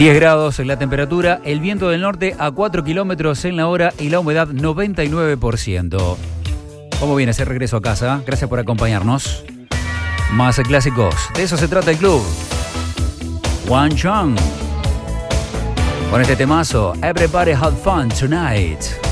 10 grados en la temperatura, el viento del norte a 4 kilómetros en la hora y la humedad 99%. ¿Cómo viene ese regreso a casa? Gracias por acompañarnos. Más clásicos, de eso se trata el club. Wan Chang. Con este temazo, Everybody Had Fun Tonight.